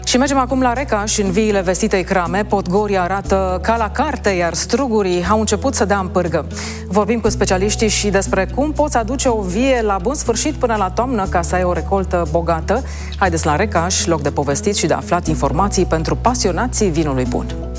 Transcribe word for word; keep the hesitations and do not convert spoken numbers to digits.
Și mergem acum la Recaș, în viile vestitei crame. Podgorii arată ca la carte, iar strugurii au început să dea în pârgă. Vorbim cu specialiștii și despre cum poți aduce o vie la bun sfârșit până la toamnă ca să ai o recoltă bogată. Haideți la Recaș, loc de povestit și de aflat informații pentru pasionații vinului bun.